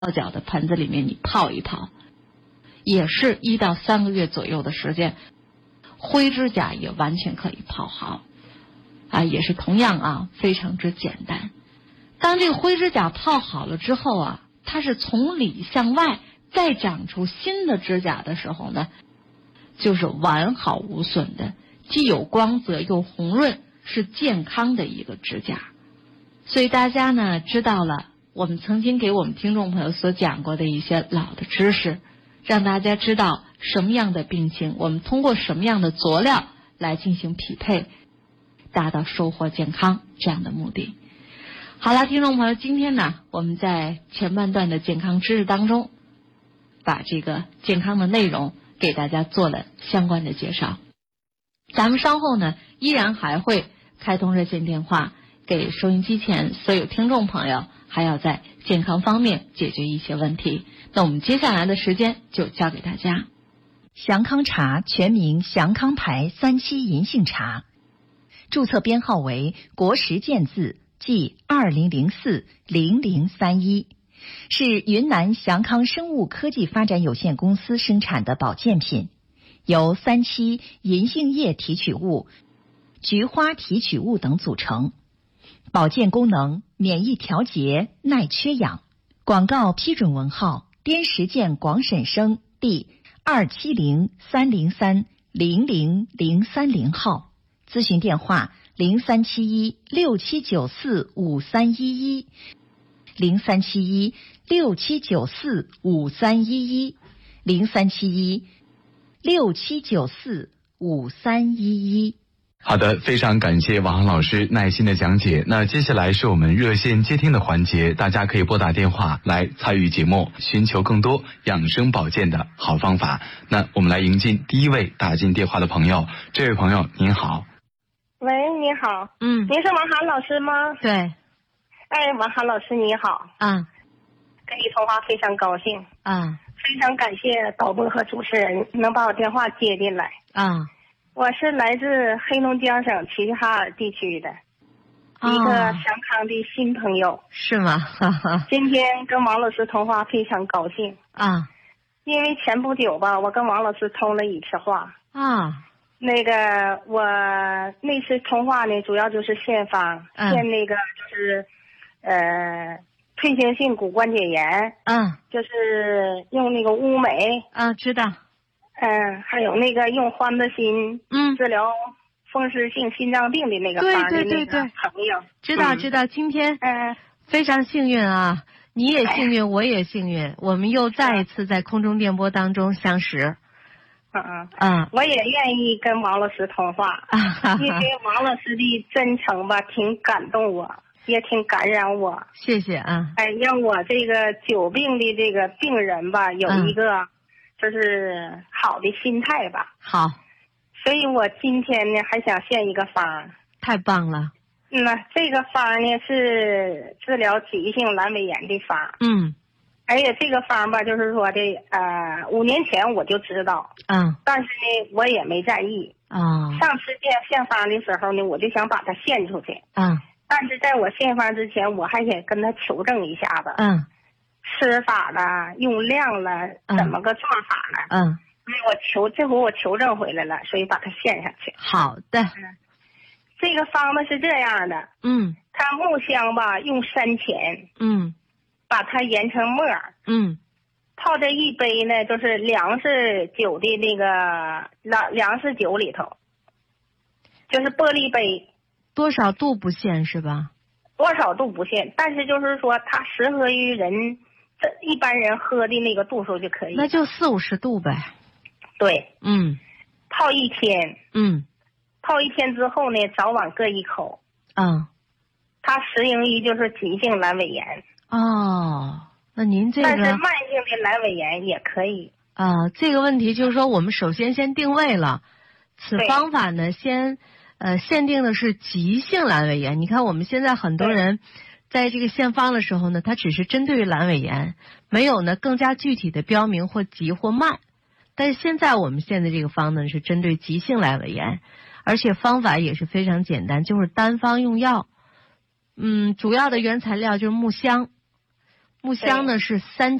脚的盆子里面你泡一泡，也是1到3个月左右的时间，灰指甲也完全可以泡好也是同样非常之简单。当这个灰指甲泡好了之后它是从里向外再长出新的指甲的时候呢，就是完好无损的，既有光泽又红润，是健康的一个指甲。所以大家呢知道了我们曾经给我们听众朋友所讲过的一些老的知识，让大家知道什么样的病情我们通过什么样的佐料来进行匹配，达到收获健康这样的目的。好了，听众朋友，今天呢我们在前半段的健康知识当中，把这个健康的内容给大家做了相关的介绍。咱们稍后呢依然还会开通热线电话，给收音机前所有听众朋友还要在健康方面解决一些问题。那我们接下来的时间就交给大家。 祥康茶全名祥康牌3七银杏茶，注册编号为国实健字即20040031，是云南祥康生物科技发展有限公司生产的保健品，由3七银杏叶提取物、菊花提取物等组成，保健功能免疫调节、耐缺氧。广告批准文号滇实健广审生第27030300030号，咨询电话037167945311 037167945311 037167945311。 好的，非常感谢王航老师耐心的讲解。那接下来是我们热线接听的环节，大家可以拨打电话来参与节目，寻求更多养生保健的好方法。那我们来迎进第一位打进电话的朋友。这位朋友您好。 喂，你好。 您是王涵老师吗？ 对。 哎，王涵老师你好。跟你通话非常高兴。非常感谢导播和主持人能把我电话接进来。我是来自黑龙江省齐齐哈尔地区的一个祥康的新朋友。 是吗？ 今天跟王老师通话非常高兴因为前不久吧，我跟王老师通了一次话那个我那次通话呢，主要就是献方献那个就是退行性骨关节炎就是用那个乌梅知道还有那个用欢子心治疗风湿性心脏病的那个方的那个朋友。 知道今天非常幸运你也幸运我也幸运，我们又再一次在空中电波当中相识。 我也愿意跟王老师通话因为王老师的真诚吧挺感动我，也挺感染我。 谢谢让我这个久病的这个病人吧有一个就是好的心态吧。 好， 所以我今天呢还想献一个方。 太棒了。 这个方呢是治疗急性阑尾炎的方。而且这个方吧就是说的5年前我就知道但是呢我也没在意上次献方的时候呢我就想把它献出去但是在我献方之前我还得跟他求证一下子吃法了用量了怎么个做法了这回我求证回来了，所以把它献上去。 好的。 这个方子是这样的它木香吧用3钱把它研成沫泡在一杯呢就是粮食酒的那个粮食酒里头，就是玻璃杯。 多少度不限是吧？ 多少度不限，但是就是说它适合于人一般人喝的那个度数就可以。 那就40-50度呗。 对。泡1天。泡1天之后呢早晚各1口。它适应于就是急性阑尾炎。 那您这个但是慢性的阑尾炎也可以。 这个问题就是说我们首先定位了此方法呢限定的是急性阑尾炎。你看我们现在很多人在这个献方的时候呢，它只是针对于阑尾炎，没有呢更加具体的标明或急或慢。但是现在我们现在这个方呢是针对急性阑尾炎，而且方法也是非常简单，就是单方用药。主要的原材料就是木香。 木香呢是3